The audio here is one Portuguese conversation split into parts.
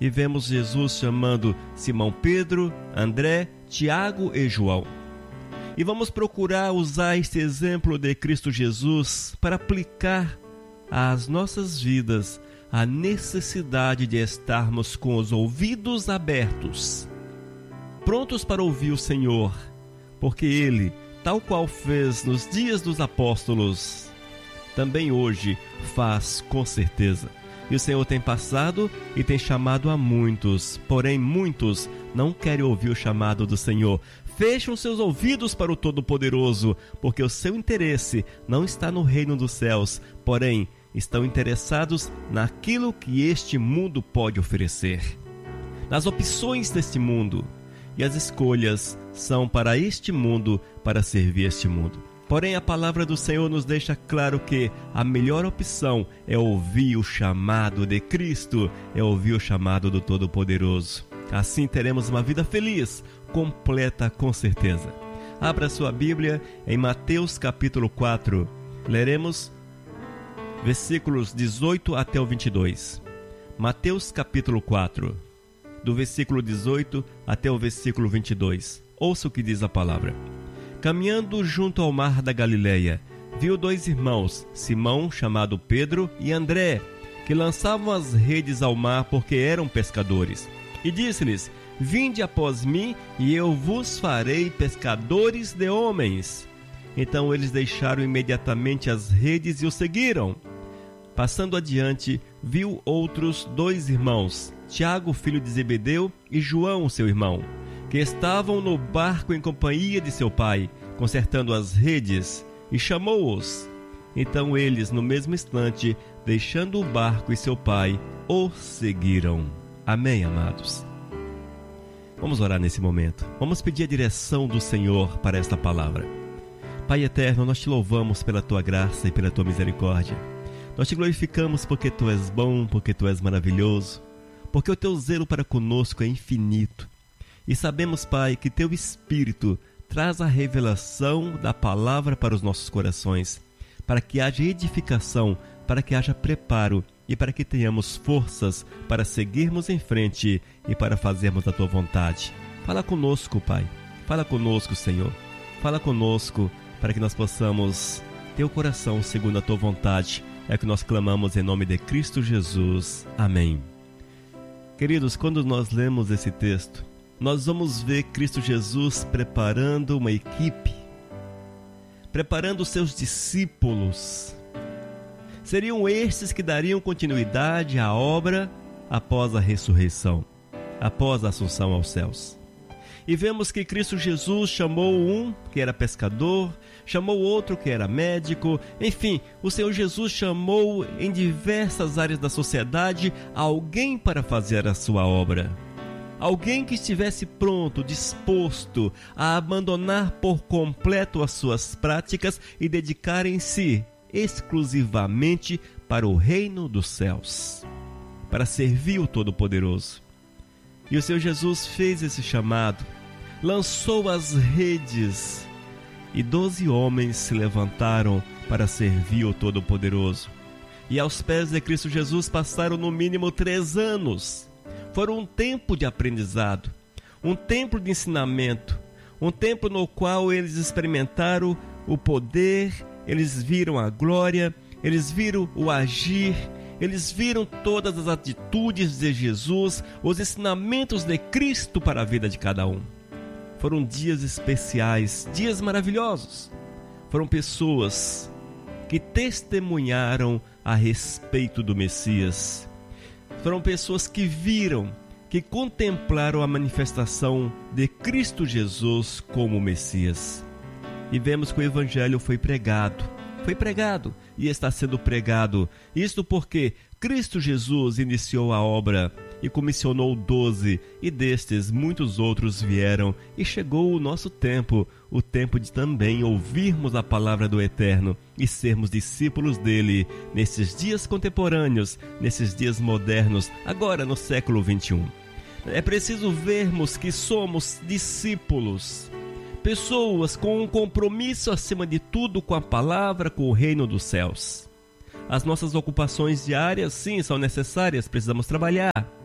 e vemos Jesus chamando Simão Pedro, André, Tiago e João. E vamos procurar usar este exemplo de Cristo Jesus para aplicar às nossas vidas a necessidade de estarmos com os ouvidos abertos, prontos para ouvir o Senhor, porque Ele, tal qual fez nos dias dos apóstolos, também hoje faz com certeza. E o Senhor tem passado e tem chamado a muitos, porém muitos não querem ouvir o chamado do Senhor. Fecham seus ouvidos para o Todo-Poderoso, porque o seu interesse não está no reino dos céus, porém estão interessados naquilo que este mundo pode oferecer, nas opções deste mundo. E as escolhas são para este mundo, para servir este mundo. Porém, a palavra do Senhor nos deixa claro que a melhor opção é ouvir o chamado de Cristo, é ouvir o chamado do Todo-Poderoso. Assim teremos uma vida feliz, completa com certeza. Abra sua Bíblia em Mateus capítulo 4. Leremos versículos 18 até o 22. Mateus capítulo 4, do versículo 18 até o versículo 22. Ouça o que diz a palavra. Caminhando junto ao mar da Galileia, viu dois irmãos, Simão, chamado Pedro, e André, que lançavam as redes ao mar porque eram pescadores. E disse-lhes: Vinde após mim, e eu vos farei pescadores de homens. Então eles deixaram imediatamente as redes e o seguiram. Passando adiante, viu outros dois irmãos, Tiago, filho de Zebedeu, e João, seu irmão, que estavam no barco em companhia de seu pai, consertando as redes, e chamou-os. Então eles, no mesmo instante, deixando o barco e seu pai, o seguiram. Amém, amados? Vamos orar nesse momento. Vamos pedir a direção do Senhor para esta palavra. Pai eterno, nós te louvamos pela tua graça e pela tua misericórdia. Nós te glorificamos porque tu és bom, porque tu és maravilhoso, porque o teu zelo para conosco é infinito. E sabemos, Pai, que teu Espírito traz a revelação da palavra para os nossos corações, para que haja edificação, para que haja preparo e para que tenhamos forças para seguirmos em frente e para fazermos a tua vontade. Fala conosco, Pai. Fala conosco, Senhor. Fala conosco para que nós possamos ter o coração segundo a tua vontade. É que nós clamamos em nome de Cristo Jesus. Amém. Queridos, quando nós lemos esse texto, nós vamos ver Cristo Jesus preparando uma equipe, preparando os seus discípulos. Seriam estes que dariam continuidade à obra após a ressurreição, após a assunção aos céus. E vemos que Cristo Jesus chamou um que era pescador, chamou outro que era médico, enfim, o Senhor Jesus chamou em diversas áreas da sociedade alguém para fazer a sua obra. Alguém que estivesse pronto, disposto a abandonar por completo as suas práticas e dedicarem-se exclusivamente para o reino dos céus, para servir o Todo-Poderoso. E o Senhor Jesus fez esse chamado, lançou as redes e 12 homens se levantaram para servir o Todo-Poderoso. E aos pés de Cristo Jesus passaram no mínimo 3 anos. Foram um tempo de aprendizado, um tempo de ensinamento, um tempo no qual eles experimentaram o poder, eles viram a glória, eles viram o agir, eles viram todas as atitudes de Jesus, os ensinamentos de Cristo para a vida de cada um. Foram dias especiais, dias maravilhosos. Foram pessoas que testemunharam a respeito do Messias. Foram pessoas que viram, que contemplaram a manifestação de Cristo Jesus como Messias. E vemos que o Evangelho foi pregado e está sendo pregado. Isto porque Cristo Jesus iniciou a obra e comissionou 12, e destes muitos outros vieram, e chegou o nosso tempo, o tempo de também ouvirmos a palavra do Eterno e sermos discípulos dele nesses dias contemporâneos, nesses dias modernos, agora no século 21. É preciso vermos que somos discípulos, pessoas com um compromisso acima de tudo com a palavra, com o reino dos céus. As nossas ocupações diárias, sim, são necessárias, precisamos trabalhar.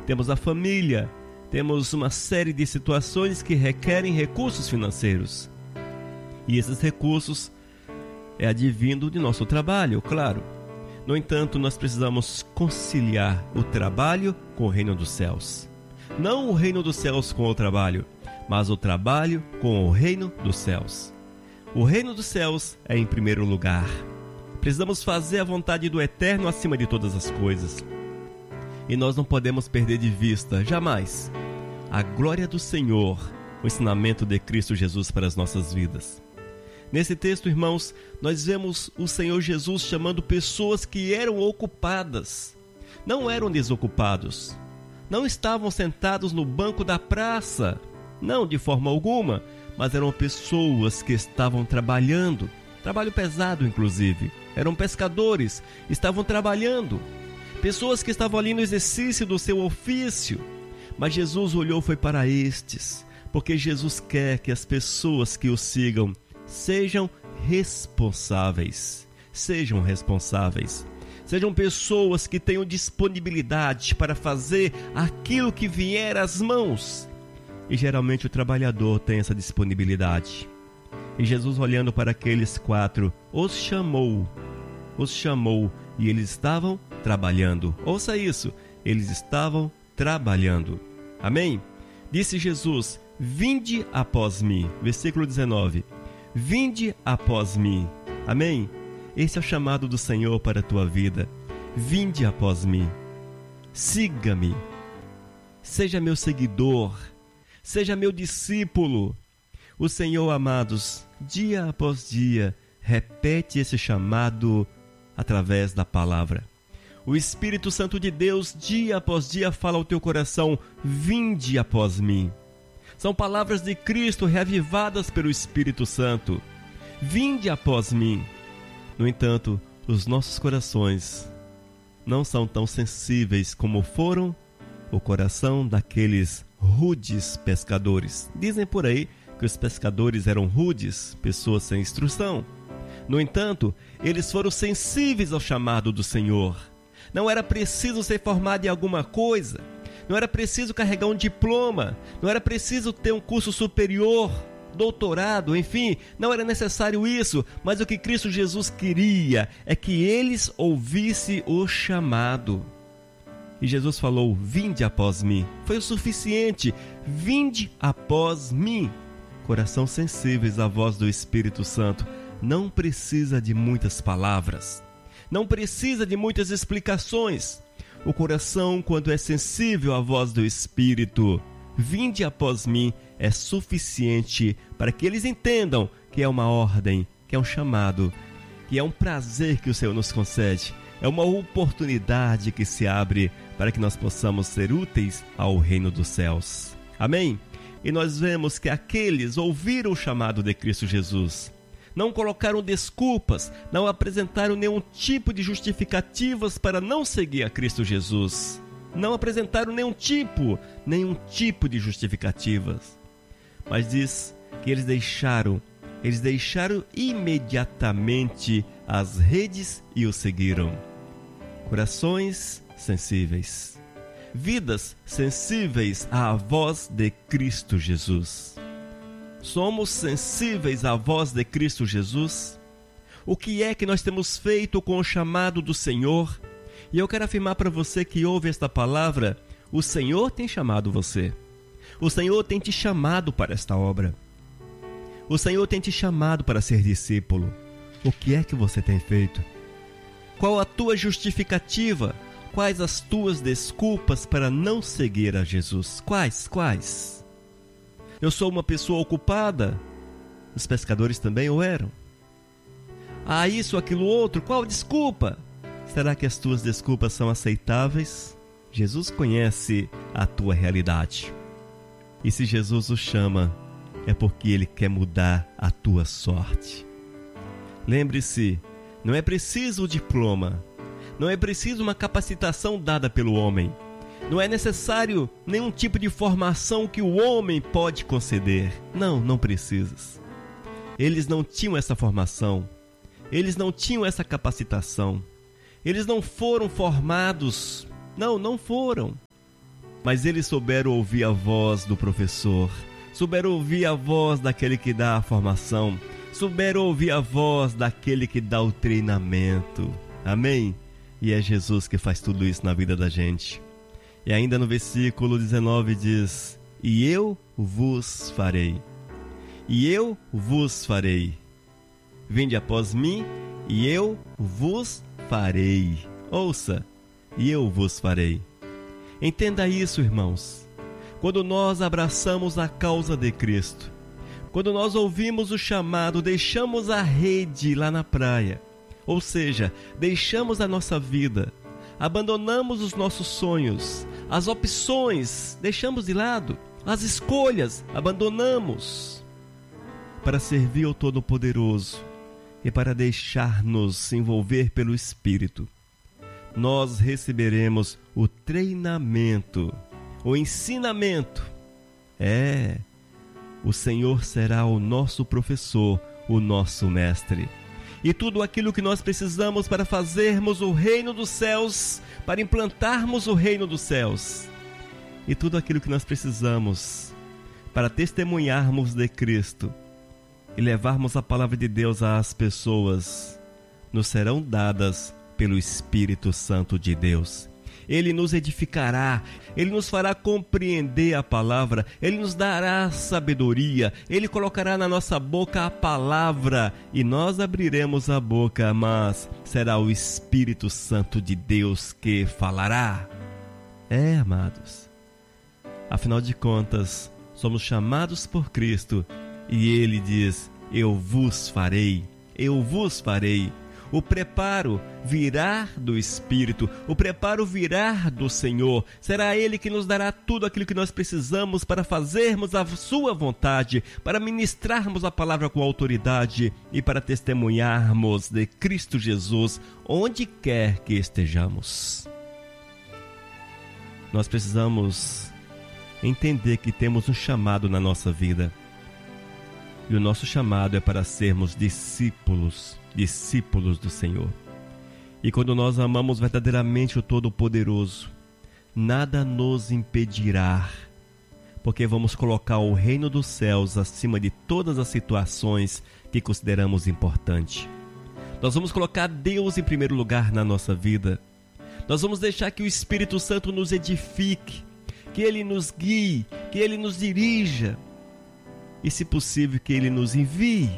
temos a família, temos uma série de situações que requerem recursos financeiros. E esses recursos é advindo de nosso trabalho, claro. No entanto, nós precisamos conciliar o trabalho com o reino dos céus. Não o reino dos céus com o trabalho, mas o trabalho com o reino dos céus. O reino dos céus é em primeiro lugar. Precisamos fazer a vontade do Eterno acima de todas as coisas. E nós não podemos perder de vista, jamais, a glória do Senhor, o ensinamento de Cristo Jesus para as nossas vidas. Nesse texto, irmãos, nós vemos o Senhor Jesus chamando pessoas que eram ocupadas. Não eram desocupados. Não estavam sentados no banco da praça. Não, de forma alguma. Mas eram pessoas que estavam trabalhando. Trabalho pesado, inclusive. Eram pescadores. Estavam trabalhando. Pessoas que estavam ali no exercício do seu ofício. Mas Jesus olhou foi para estes. Porque Jesus quer que as pessoas que o sigam sejam responsáveis. Sejam responsáveis. Sejam pessoas que tenham disponibilidade para fazer aquilo que vier às mãos. E geralmente o trabalhador tem essa disponibilidade. E Jesus, olhando para aqueles 4, os chamou e eles estavam trabalhando. Ouça isso, eles estavam trabalhando. Amém? Disse Jesus: vinde após mim. Versículo 19. Vinde após mim. Amém? Esse é o chamado do Senhor para a tua vida. Vinde após mim. Siga-me. Seja meu seguidor. Seja meu discípulo. O Senhor, amados, dia após dia, repete esse chamado através da palavra. O Espírito Santo de Deus, dia após dia, fala ao teu coração: vinde após mim. São palavras de Cristo reavivadas pelo Espírito Santo. Vinde após mim. No entanto, os nossos corações não são tão sensíveis como foram o coração daqueles rudes pescadores. Dizem por aí que os pescadores eram rudes, pessoas sem instrução. No entanto, eles foram sensíveis ao chamado do Senhor. Não era preciso ser formado em alguma coisa. Não era preciso carregar um diploma, não era preciso ter um curso superior, doutorado, enfim, não era necessário isso, mas o que Cristo Jesus queria é que eles ouvissem o chamado. E Jesus falou: vinde após mim. Foi o suficiente, vinde após mim. Coração sensíveis à voz do Espírito Santo, não precisa de muitas palavras, não precisa de muitas explicações. O coração, quando é sensível à voz do Espírito, vinde após mim, é suficiente para que eles entendam que é uma ordem, que é um chamado, que é um prazer que o Senhor nos concede, é uma oportunidade que se abre para que nós possamos ser úteis ao reino dos céus. Amém? E nós vemos que aqueles ouviram o chamado de Cristo Jesus. Não colocaram desculpas, não apresentaram nenhum tipo de justificativas para não seguir a Cristo Jesus. Não apresentaram nenhum tipo de justificativas. Mas diz que eles deixaram imediatamente as redes e o seguiram. Corações sensíveis, vidas sensíveis à voz de Cristo Jesus. Somos sensíveis à voz de Cristo Jesus? O que é que nós temos feito com o chamado do Senhor? E eu quero afirmar para você que ouve esta palavra: o Senhor tem chamado você. O Senhor tem te chamado para esta obra. O Senhor tem te chamado para ser discípulo. O que é que você tem feito? Qual a tua justificativa? Quais as tuas desculpas para não seguir a Jesus? Quais? Eu sou uma pessoa ocupada. Os pescadores também o eram. Isso, aquilo, outro. Qual desculpa? Será que as tuas desculpas são aceitáveis? Jesus conhece a tua realidade. E se Jesus o chama, é porque Ele quer mudar a tua sorte. Lembre-se, não é preciso o diploma. Não é preciso uma capacitação dada pelo homem. Não é necessário nenhum tipo de formação que o homem pode conceder. Não precisas. Eles não tinham essa formação. Eles não tinham essa capacitação. Eles não foram formados. Não foram. mas eles souberam ouvir a voz do professor, souberam ouvir a voz daquele que dá a formação, souberam ouvir a voz daquele que dá o treinamento. Amém? E é Jesus que faz tudo isso na vida da gente. E ainda no versículo 19 diz: e eu vos farei. E eu vos farei. Vinde após mim, e eu vos farei. Ouça, e eu vos farei. Entenda isso, irmãos. Quando nós abraçamos a causa de Cristo, quando nós ouvimos o chamado, deixamos a rede lá na praia, ou seja, deixamos a nossa vida, abandonamos os nossos sonhos, as opções, deixamos de lado, as escolhas, abandonamos para servir ao Todo-Poderoso e para deixar-nos envolver pelo Espírito. Nós receberemos o treinamento, o ensinamento. O Senhor será o nosso professor, o nosso mestre. E tudo aquilo que nós precisamos para fazermos o reino dos céus, para implantarmos o reino dos céus, e tudo aquilo que nós precisamos para testemunharmos de Cristo e levarmos a palavra de Deus às pessoas, nos serão dadas pelo Espírito Santo de Deus. Ele nos edificará, Ele nos fará compreender a palavra, Ele nos dará sabedoria, Ele colocará na nossa boca a palavra e nós abriremos a boca, mas será o Espírito Santo de Deus que falará. Amados, afinal de contas, somos chamados por Cristo e Ele diz: eu vos farei, eu vos farei. O preparo virá do Espírito, o preparo virá do Senhor. Será Ele que nos dará tudo aquilo que nós precisamos para fazermos a sua vontade, para ministrarmos a palavra com autoridade e para testemunharmos de Cristo Jesus onde quer que estejamos. Nós precisamos entender que temos um chamado na nossa vida. E o nosso chamado é para sermos discípulos do Senhor. E quando nós amamos verdadeiramente o Todo-Poderoso, nada nos impedirá, porque vamos colocar o reino dos céus acima de todas as situações que consideramos importante. Nós vamos colocar Deus em primeiro lugar na nossa vida. Nós vamos deixar que o Espírito Santo nos edifique, que Ele nos guie, que Ele nos dirija. E, se possível, que Ele nos envie,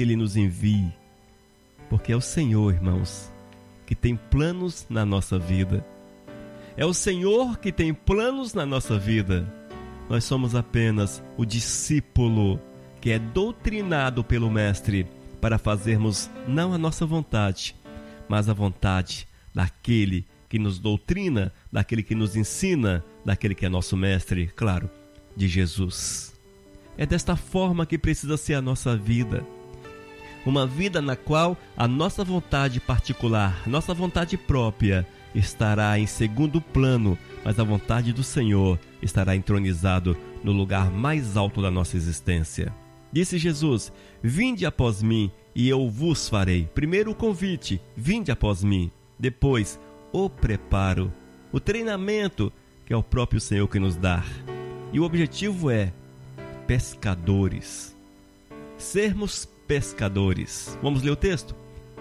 porque é o Senhor, irmãos, que tem planos na nossa vida. É o Senhor que tem planos na nossa vida. Nós somos apenas o discípulo que é doutrinado pelo Mestre para fazermos não a nossa vontade, mas a vontade daquele que nos doutrina, daquele que nos ensina, daquele que é nosso Mestre, claro, de Jesus. É desta forma que precisa ser a nossa vida. Uma vida na qual a nossa vontade particular, nossa vontade própria, estará em segundo plano, mas a vontade do Senhor estará entronizado no lugar mais alto da nossa existência. Disse Jesus: vinde após mim e eu vos farei. Primeiro o convite, vinde após mim. Depois o preparo, o treinamento, que é o próprio Senhor que nos dá. E o objetivo é pescadores. Sermos pescadores. Vamos ler o texto?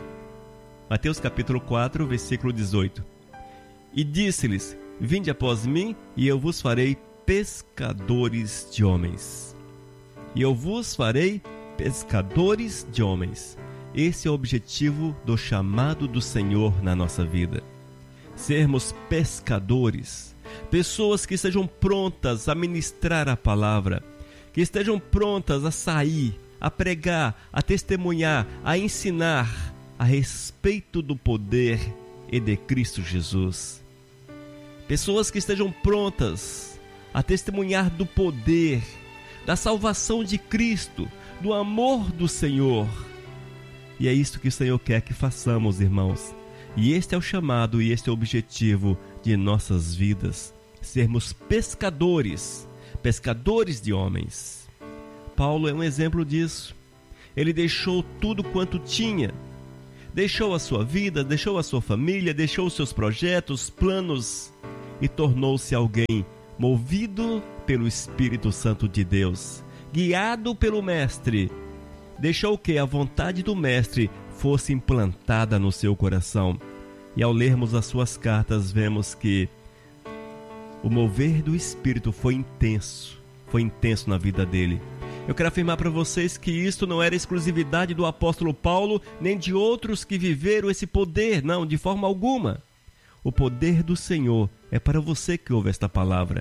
Mateus capítulo 4, versículo 18. E disse-lhes: vinde após mim e eu vos farei pescadores de homens. E eu vos farei pescadores de homens. Esse é o objetivo do chamado do Senhor na nossa vida. Sermos pescadores, pessoas que estejam prontas a ministrar a palavra, que estejam prontas a sair, a pregar, a testemunhar, a ensinar a respeito do poder e de Cristo Jesus. Pessoas que estejam prontas a testemunhar do poder, da salvação de Cristo, do amor do Senhor. E é isso que o Senhor quer que façamos, irmãos. E este é o chamado e este é o objetivo de nossas vidas. Sermos pescadores, pescadores de homens. Paulo é um exemplo disso. Ele deixou tudo quanto tinha. Deixou a sua vida, deixou a sua família, deixou os seus projetos, planos e tornou-se alguém movido pelo Espírito Santo de Deus, guiado pelo Mestre, deixou que a vontade do Mestre fosse implantada no seu coração. E ao lermos as suas cartas, vemos que o mover do Espírito foi intenso na vida dele. Eu quero afirmar para vocês que isto não era exclusividade do apóstolo Paulo, nem de outros que viveram esse poder, não, de forma alguma. O poder do Senhor é para você que ouve esta palavra.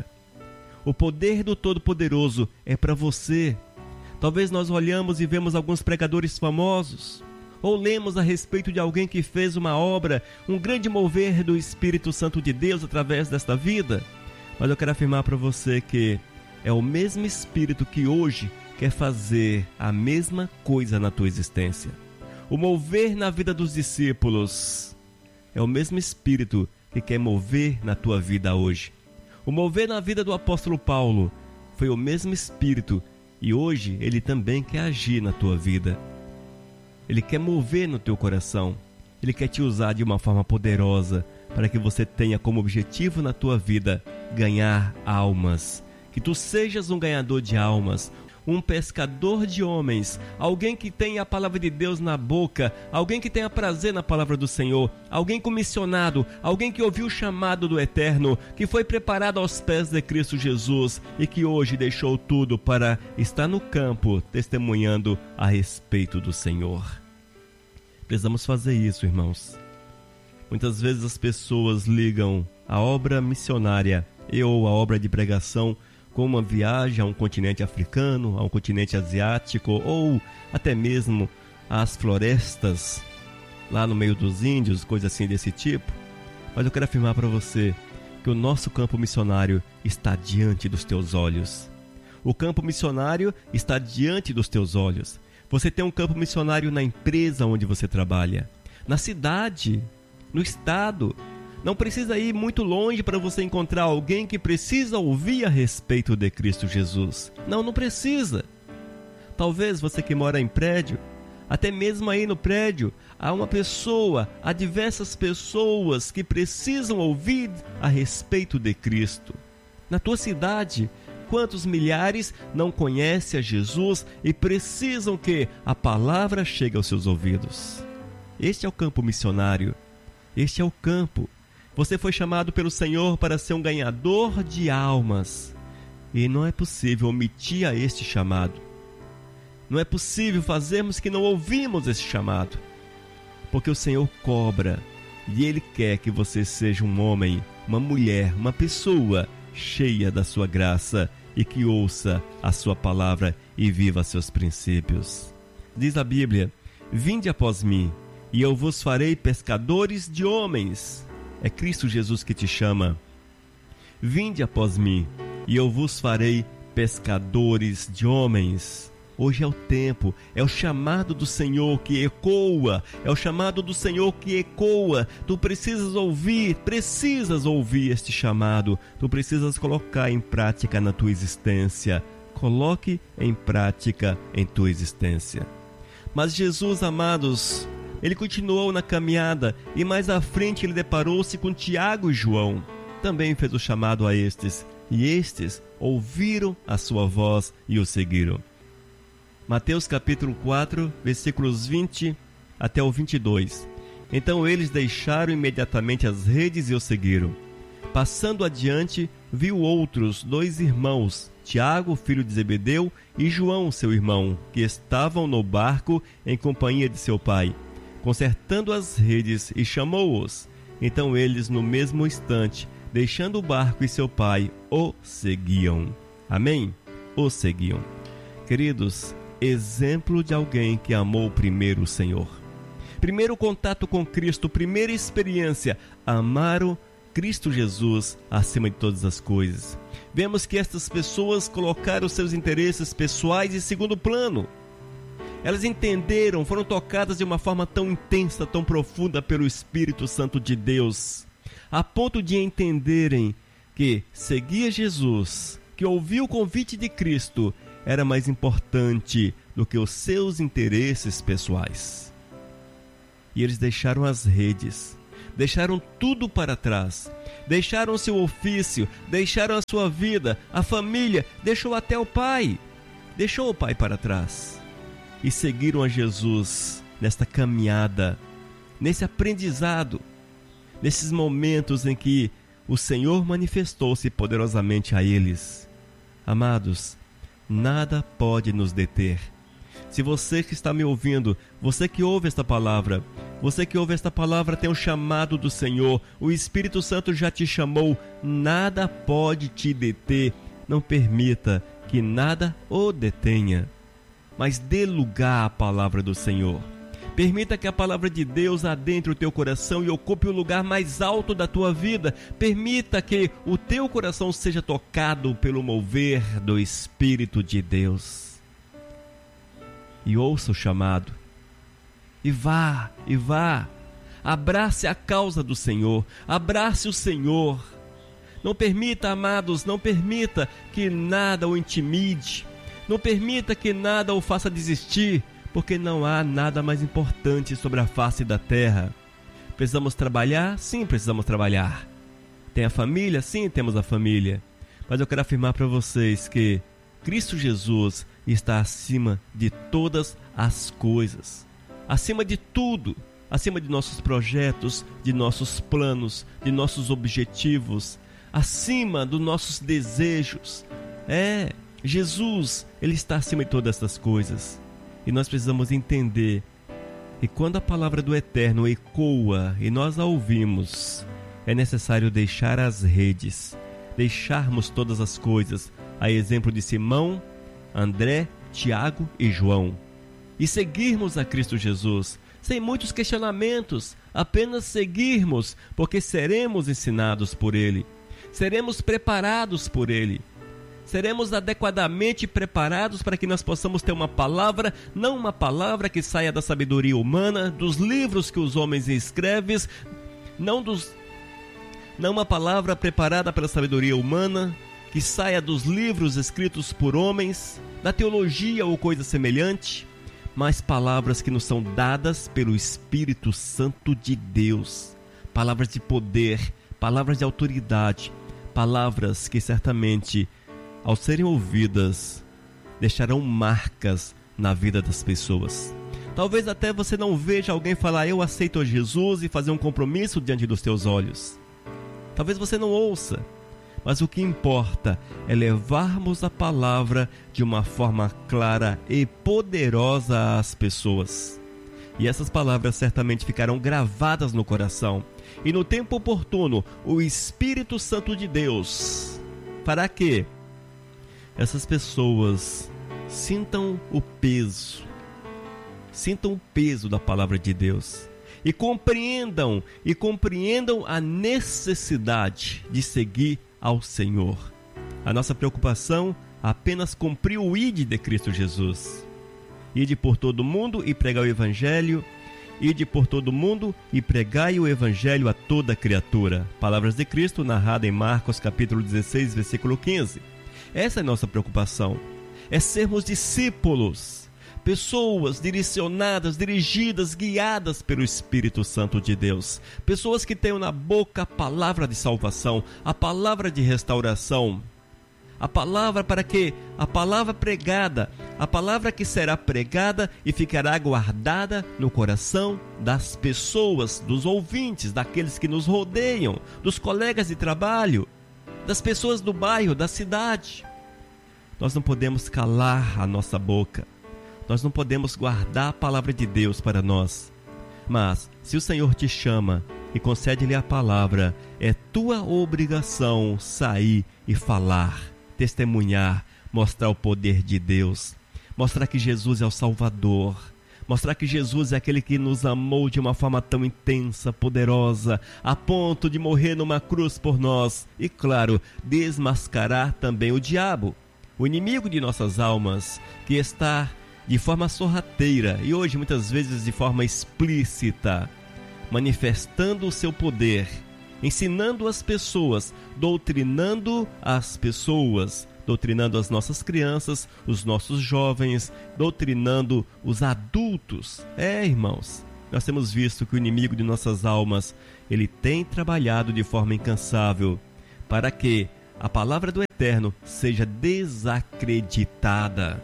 O poder do Todo-Poderoso é para você. Talvez nós olhamos e vemos alguns pregadores famosos, ou lemos a respeito de alguém que fez uma obra, um grande mover do Espírito Santo de Deus através desta vida. Mas eu quero afirmar para você que é o mesmo Espírito que hoje quer fazer a mesma coisa na tua existência. O mover na vida dos discípulos é o mesmo Espírito que quer mover na tua vida hoje. O mover na vida do apóstolo Paulo foi o mesmo Espírito e hoje ele também quer agir na tua vida. Ele quer mover no teu coração. Ele quer te usar de uma forma poderosa para que você tenha como objetivo na tua vida ganhar almas. Que tu sejas um ganhador de almas, um pescador de homens, alguém que tenha a palavra de Deus na boca, alguém que tenha prazer na palavra do Senhor, alguém comissionado, alguém que ouviu o chamado do Eterno, que foi preparado aos pés de Cristo Jesus e que hoje deixou tudo para estar no campo testemunhando a respeito do Senhor. Precisamos fazer isso, irmãos. Muitas vezes as pessoas ligam a obra missionária ou a obra de pregação com uma viagem a um continente africano, a um continente asiático ou até mesmo às florestas lá no meio dos índios, coisas assim desse tipo. Mas eu quero afirmar para você que o nosso campo missionário está diante dos teus olhos. O campo missionário está diante dos teus olhos. Você tem um campo missionário na empresa onde você trabalha, na cidade, no estado. Não precisa ir muito longe para você encontrar alguém que precisa ouvir a respeito de Cristo Jesus. Não precisa. Talvez você que mora em prédio, até mesmo aí no prédio, há diversas pessoas que precisam ouvir a respeito de Cristo. Na tua cidade, quantos milhares não conhecem a Jesus e precisam que a palavra chegue aos seus ouvidos? Este é o campo missionário. Este é o campo. Você foi chamado pelo Senhor para ser um ganhador de almas. E não é possível omitir a este chamado. Não é possível fazermos que não ouvimos esse chamado. Porque o Senhor cobra. E Ele quer que você seja um homem, uma mulher, uma pessoa cheia da sua graça e que ouça a sua palavra e viva seus princípios. Diz a Bíblia: vinde após mim, e eu vos farei pescadores de homens. É Cristo Jesus que te chama. Vinde após mim, e eu vos farei pescadores de homens. Hoje é o tempo, é o chamado do Senhor que ecoa, é o chamado do Senhor que ecoa. Tu precisas ouvir este chamado, tu precisas colocar em prática na tua existência. Coloque em prática em tua existência. Mas Jesus, amados, ele continuou na caminhada e mais à frente ele deparou-se com Tiago e João. Também fez o chamado a estes, e estes ouviram a sua voz e o seguiram. Mateus capítulo 4, versículos 20 até o 22. Então eles deixaram imediatamente as redes e o seguiram. Passando adiante, viu outros 2 irmãos, Tiago, filho de Zebedeu, e João, seu irmão, que estavam no barco em companhia de seu pai, consertando as redes, e chamou-os. Então eles, no mesmo instante, deixando o barco e seu pai, o seguiam. Amém? O seguiam. Queridos, exemplo de alguém que amou primeiro o Senhor. Primeiro contato com Cristo, primeira experiência, amaram Cristo Jesus acima de todas as coisas. Vemos que estas pessoas colocaram seus interesses pessoais em segundo plano. Elas entenderam, foram tocadas de uma forma tão intensa, tão profunda pelo Espírito Santo de Deus, a ponto de entenderem que seguir Jesus, que ouvir o convite de Cristo, era mais importante do que os seus interesses pessoais. E eles deixaram as redes. deixaram tudo para trás, deixaram seu ofício, deixaram a sua vida, a família, deixou até o pai para trás e seguiram a Jesus nesta caminhada, nesse aprendizado, nesses momentos em que o Senhor manifestou-se poderosamente a eles. Amados, nada pode nos deter. Se você que está me ouvindo, você que ouve esta palavra, tem um chamado do Senhor, o Espírito Santo já te chamou, nada pode te deter. Não permita que nada o detenha, mas dê lugar à palavra do Senhor. Permita que a palavra de Deus adentre o teu coração e ocupe o lugar mais alto da tua vida. Permita que o teu coração seja tocado pelo mover do Espírito de Deus. E ouça o chamado. E vá. Abrace a causa do Senhor. Abrace o Senhor. Não permita, amados, não permita que nada o intimide. Não permita que nada o faça desistir, porque não há nada mais importante sobre a face da terra. Precisamos trabalhar? Sim, precisamos trabalhar. Tem a família? Sim, temos a família. Mas eu quero afirmar para vocês que Cristo Jesus está acima de todas as coisas. Acima de tudo. Acima de nossos projetos, de nossos planos, de nossos objetivos. Acima dos nossos desejos. Jesus, Ele está acima de todas essas coisas. E nós precisamos entender que quando a palavra do Eterno ecoa e nós a ouvimos, é necessário deixar as redes, deixarmos todas as coisas, a exemplo de Simão, André, Tiago e João, e seguirmos a Cristo Jesus, sem muitos questionamentos, apenas seguirmos, porque seremos ensinados por Ele, seremos preparados por Ele. Seremos adequadamente preparados para que nós possamos ter uma palavra, não uma palavra que saia da sabedoria humana, dos livros que os homens escrevem, não uma palavra preparada pela sabedoria humana, que saia dos livros escritos por homens, da teologia ou coisa semelhante, mas palavras que nos são dadas pelo Espírito Santo de Deus, palavras de poder, palavras de autoridade, palavras que certamente, ao serem ouvidas, deixarão marcas na vida das pessoas. Talvez até você não veja alguém falar, eu aceito a Jesus, e fazer um compromisso diante dos teus olhos. Talvez você não ouça, mas o que importa é levarmos a palavra de uma forma clara e poderosa às pessoas. E essas palavras certamente ficarão gravadas no coração. E no tempo oportuno, o Espírito Santo de Deus fará que essas pessoas sintam o peso da palavra de Deus e compreendam a necessidade de seguir ao Senhor. A nossa preocupação é apenas cumprir o ide de Cristo Jesus. Ide por todo mundo e pregai o Evangelho. Ide por todo mundo e pregai o Evangelho a toda criatura. Palavras de Cristo narrada em Marcos capítulo 16, versículo 15. Essa é a nossa preocupação, é sermos discípulos, pessoas direcionadas, dirigidas, guiadas pelo Espírito Santo de Deus, pessoas que tenham na boca a palavra de salvação, a palavra de restauração, a palavra para que a palavra pregada, a palavra que será pregada e ficará guardada no coração das pessoas, dos ouvintes, daqueles que nos rodeiam, dos colegas de trabalho, das pessoas do bairro, da cidade. Nós não podemos calar a nossa boca. Nós não podemos guardar a palavra de Deus para nós. Mas, se o Senhor te chama e concede-lhe a palavra, é tua obrigação sair e falar, testemunhar, mostrar o poder de Deus, mostrar que Jesus é o Salvador, mostrar que Jesus é aquele que nos amou de uma forma tão intensa, poderosa, a ponto de morrer numa cruz por nós. E claro, desmascarar também o diabo, o inimigo de nossas almas, que está de forma sorrateira e hoje muitas vezes de forma explícita, manifestando o seu poder, ensinando as pessoas, doutrinando as pessoas, doutrinando as nossas crianças, os nossos jovens, doutrinando os adultos. Irmãos, nós temos visto que o inimigo de nossas almas, ele tem trabalhado de forma incansável para que a palavra do Eterno seja desacreditada.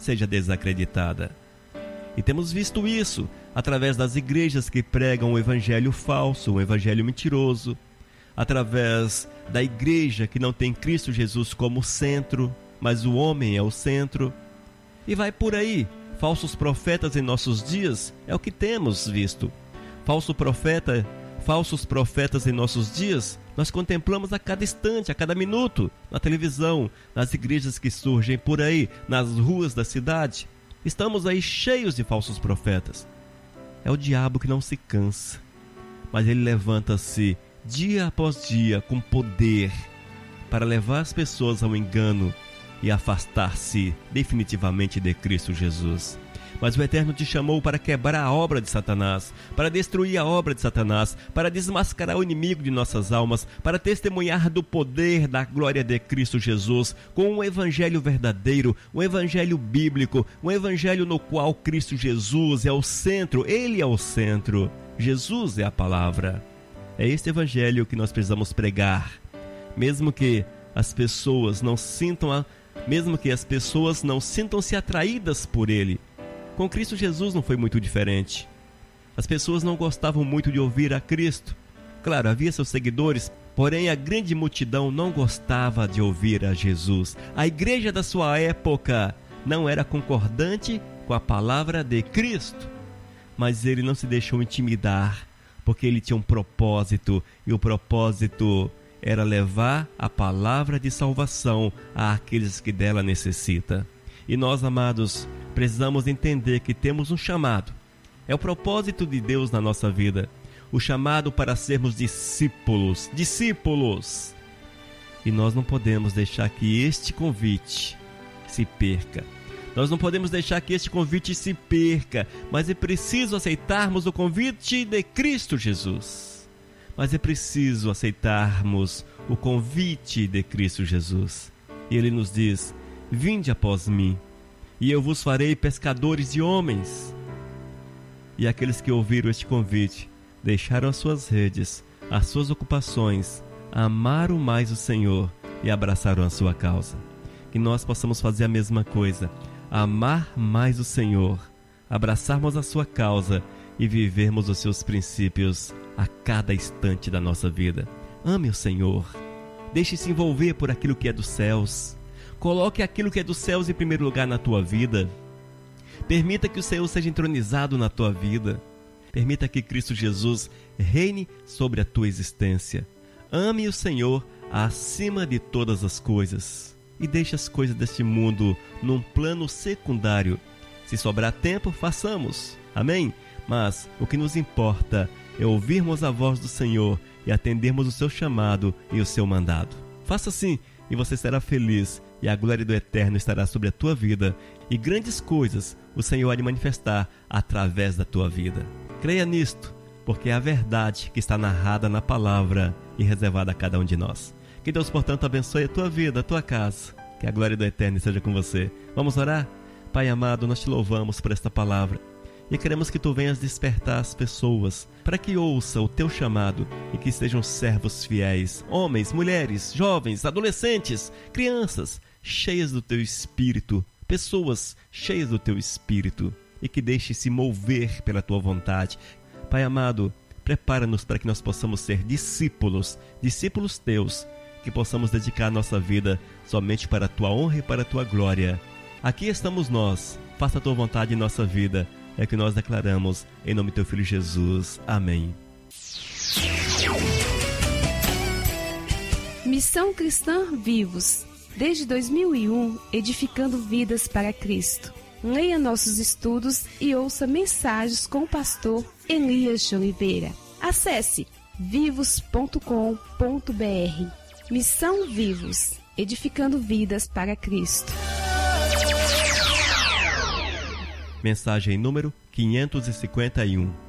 E temos visto isso através das igrejas que pregam o evangelho falso, o evangelho mentiroso, através da igreja que não tem Cristo Jesus como centro, mas o homem é o centro. E vai por aí. Falsos profetas em nossos dias é o que temos visto. Falsos profetas em nossos dias nós contemplamos a cada instante, a cada minuto, na televisão, nas igrejas que surgem por aí, nas ruas da cidade. Estamos aí cheios de falsos profetas. É o diabo que não se cansa, mas ele levanta-se dia após dia com poder para levar as pessoas ao engano e afastar-se definitivamente de Cristo Jesus. Mas o Eterno te chamou para quebrar a obra de Satanás, para destruir a obra de Satanás, para desmascarar o inimigo de nossas almas, para testemunhar do poder da glória de Cristo Jesus, com um evangelho verdadeiro, um evangelho bíblico, um evangelho no qual Cristo Jesus é o centro, Ele é o centro, Jesus é a palavra. É este evangelho que nós precisamos pregar, mesmo que as pessoas não sintam-se atraídas por ele. Com Cristo Jesus não foi muito diferente. As pessoas não gostavam muito de ouvir a Cristo. Claro, havia seus seguidores, porém a grande multidão não gostava de ouvir a Jesus. A igreja da sua época não era concordante com a palavra de Cristo. Mas ele não se deixou intimidar, porque ele tinha um propósito, e o propósito era levar a palavra de salvação àqueles que dela necessitam. E nós, amados, precisamos entender que temos um chamado. É o propósito de Deus na nossa vida. O chamado para sermos discípulos. E nós não podemos deixar que este convite se perca. Mas é preciso aceitarmos o convite de Cristo Jesus. E Ele nos diz: vinde após mim, e eu vos farei pescadores de homens. E aqueles que ouviram este convite, deixaram as suas redes, as suas ocupações, amaram mais o Senhor e abraçaram a sua causa. Que nós possamos fazer a mesma coisa, amar mais o Senhor, abraçarmos a sua causa e vivermos os seus princípios a cada instante da nossa vida. Ame o Senhor, deixe-se envolver por aquilo que é dos céus. Coloque aquilo que é dos céus em primeiro lugar na tua vida. Permita que o Senhor seja entronizado na tua vida. Permita que Cristo Jesus reine sobre a tua existência. Ame o Senhor acima de todas as coisas. E deixe as coisas deste mundo num plano secundário. Se sobrar tempo, façamos. Amém? Mas o que nos importa é ouvirmos a voz do Senhor e atendermos o seu chamado e o seu mandado. Faça assim e você será feliz, e a glória do Eterno estará sobre a tua vida, e grandes coisas o Senhor há de manifestar através da tua vida. Creia nisto, porque é a verdade que está narrada na palavra e reservada a cada um de nós. Que Deus, portanto, abençoe a tua vida, a tua casa. Que a glória do Eterno esteja com você. Vamos orar? Pai amado, nós te louvamos por esta palavra. E queremos que tu venhas despertar as pessoas para que ouçam o teu chamado e que sejam servos fiéis, homens, mulheres, jovens, adolescentes, crianças, cheias do teu Espírito, pessoas cheias do teu Espírito, e que deixe-se mover pela tua vontade. Pai amado, prepara-nos para que nós possamos ser discípulos teus, que possamos dedicar a nossa vida somente para a tua honra e para a tua glória. Aqui estamos nós, faça a tua vontade em nossa vida. É o que nós declaramos em nome do teu Filho Jesus. Amém. Missão Cristã Vivos. Desde 2001, edificando vidas para Cristo. Leia nossos estudos e ouça mensagens com o pastor Elias de Oliveira. Acesse vivos.com.br. Missão Vivos, edificando vidas para Cristo. Mensagem número 551.